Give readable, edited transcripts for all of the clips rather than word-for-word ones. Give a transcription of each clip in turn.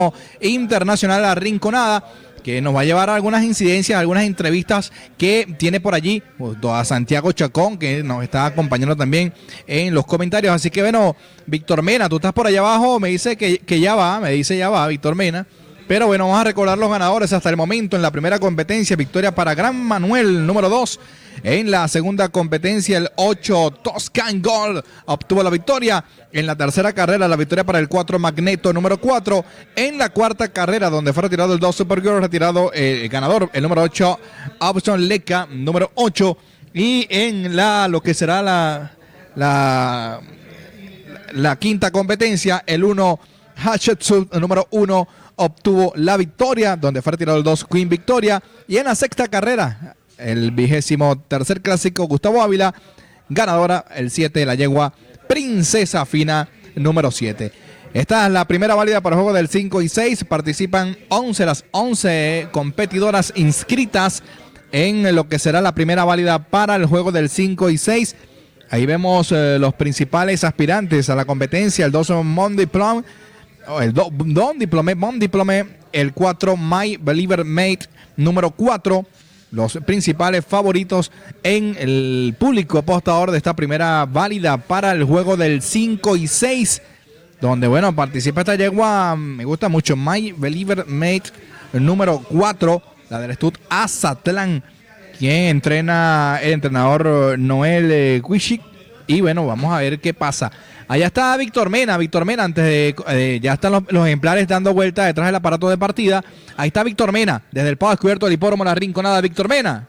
Internacional La Rinconada, que nos va a llevar a algunas incidencias, algunas entrevistas que tiene por allí junto a Santiago Chacón, que nos está acompañando también en los comentarios. Así que bueno, Víctor Mena, tú estás por allá abajo, me dice que ya va Víctor Mena. Pero bueno, vamos a recordar los ganadores hasta el momento en la primera competencia. Victoria para Gran Manuel, número 2. En la segunda competencia, el 8 Toscan Gold obtuvo la victoria. En la tercera carrera, la victoria para el 4 Magneto, número 4. En la cuarta carrera, donde fue retirado el 2 Supergirl, retirado el ganador, el número 8 Option Leca, número 8. Y en lo que será la quinta competencia, el 1 Hatchetsu, el número 1, obtuvo la victoria, donde fue retirado el 2 Queen Victoria. Y en la sexta carrera, el 23º clásico Gustavo Ávila, ganadora el 7, la yegua Princesa Fina, número 7. Esta es la primera válida para el juego del 5 y 6. Participan las 11 competidoras inscritas en lo que será la primera válida para el juego del 5 y 6. Ahí vemos los principales aspirantes a la competencia: el 2 Mont Diplôme, el Don Diplôme, el 4 My Believer Mate, número 4, los principales favoritos en el público apostador de esta primera válida para el juego del 5 y 6, donde bueno, participa esta yegua, me gusta mucho, My Believer Mate, el número 4, la del Stud Azatlán, quien entrena el entrenador Noel Quishik. Y bueno, vamos a ver qué pasa. Allá está Víctor Mena, antes de ya están los ejemplares dando vuelta detrás del aparato de partida. Ahí está Víctor Mena, desde el Pavo Descubierto del Hipódromo La Rinconada. Víctor Mena.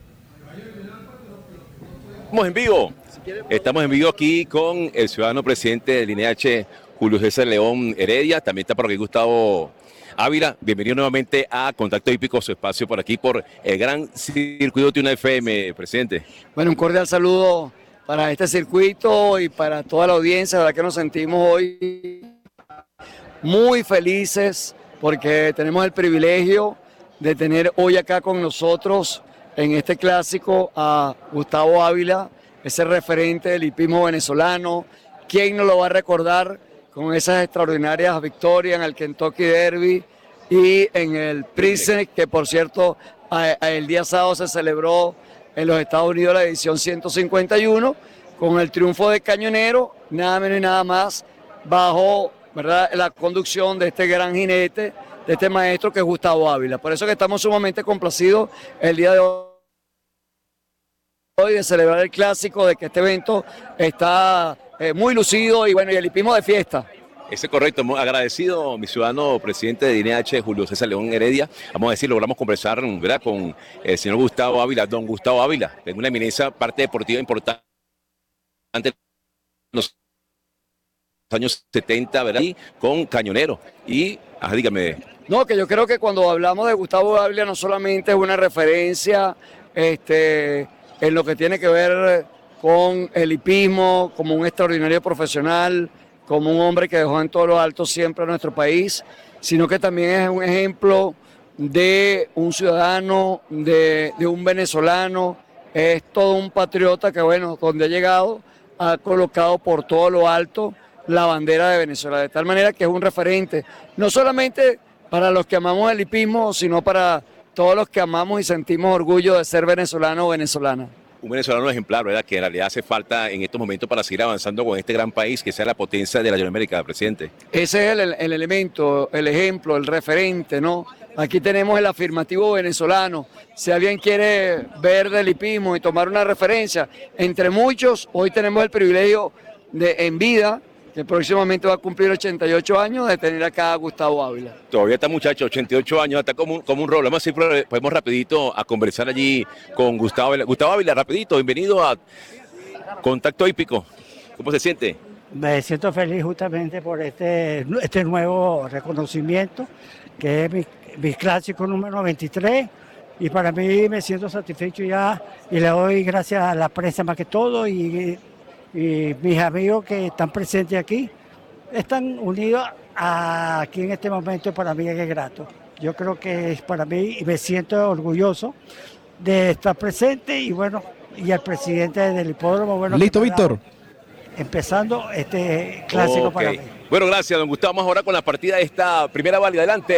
Estamos en vivo aquí con el ciudadano presidente del INEH, Julio César León Heredia. También está por aquí Gustavo Ávila. Bienvenido nuevamente a Contacto Hípico, su espacio por aquí, por el gran circuito de una FM, presidente. Bueno, un cordial saludo para este circuito y para toda la audiencia. La verdad que nos sentimos hoy muy felices porque tenemos el privilegio de tener hoy acá con nosotros en este clásico a Gustavo Ávila, ese referente del hipismo venezolano. ¿Quién no lo va a recordar con esas extraordinarias victorias en el Kentucky Derby y en el Preakness, que por cierto el día sábado se celebró en los Estados Unidos la edición 151, con el triunfo de Cañonero, nada menos y nada más, bajo, ¿verdad?, la conducción de este gran jinete, de este maestro que es Gustavo Ávila. Por eso que estamos sumamente complacidos el día de hoy de celebrar el clásico, de que este evento está muy lucido y bueno, y el hipismo de fiesta. Eso es correcto, muy agradecido, mi ciudadano presidente de INEH, Julio César León Heredia. Vamos a decir, logramos conversar, ¿verdad?, con el señor Gustavo Ávila, don Gustavo Ávila, en una eminencia, parte deportiva importante en los años 70, ¿verdad?, y con Cañonero. Y, dígame. No, que yo creo que cuando hablamos de Gustavo Ávila no solamente es una referencia en lo que tiene que ver con el hipismo, como un extraordinario profesional, como un hombre que dejó en todo lo alto siempre a nuestro país, sino que también es un ejemplo de un ciudadano, de un venezolano, es todo un patriota que, bueno, donde ha llegado, ha colocado por todo lo alto la bandera de Venezuela, de tal manera que es un referente, no solamente para los que amamos el hipismo, sino para todos los que amamos y sentimos orgullo de ser venezolano o venezolana. Un venezolano ejemplar, ¿verdad?, que en realidad hace falta en estos momentos para seguir avanzando con este gran país, que sea la potencia de Latinoamérica, presidente. Ese es el elemento, el ejemplo, el referente, ¿no? Aquí tenemos el afirmativo venezolano. Si alguien quiere ver del hipismo y tomar una referencia, entre muchos, hoy tenemos el privilegio de, en vida, que próximamente va a cumplir 88 años, de tener acá a Gustavo Ávila. Todavía está muchacho, 88 años, está como un rol. Vamos a ir, podemos rapidito a conversar allí con Gustavo Ávila. Gustavo Ávila, rapidito, bienvenido a Contacto Hípico. ¿Cómo se siente? Me siento feliz justamente por este nuevo reconocimiento, que es mi clásico número 23, y para mí me siento satisfecho ya, y le doy gracias a la prensa más que todo, y mis amigos que están presentes aquí, están unidos aquí en este momento. Para mí es grato. Yo creo que es para mí, y me siento orgulloso de estar presente, y bueno, y el presidente del hipódromo. Bueno, listo, Víctor. empezando este clásico Ok. para mí. Bueno, gracias, don Gustavo. Vamos ahora con la partida de esta primera válida. Adelante.